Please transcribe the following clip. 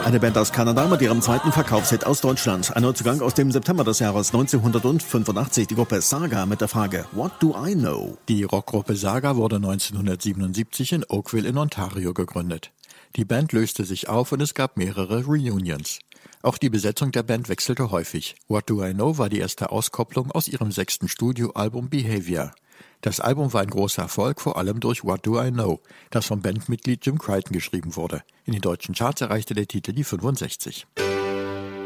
Eine Band aus Kanada mit ihrem zweiten Verkaufshit aus Deutschland. Ein Neuzugang aus dem September des Jahres 1985, die Gruppe Saga mit der Frage What do I know? Die Rockgruppe Saga wurde 1977 in Oakville in Ontario gegründet. Die Band löste sich auf und es gab mehrere Reunions. Auch die Besetzung der Band wechselte häufig. What Do I Know war die erste Auskopplung aus ihrem 6. Studioalbum Behavior. Das Album war ein großer Erfolg, vor allem durch What Do I Know, das vom Bandmitglied Jim Crichton geschrieben wurde. In den deutschen Charts erreichte der Titel die 65.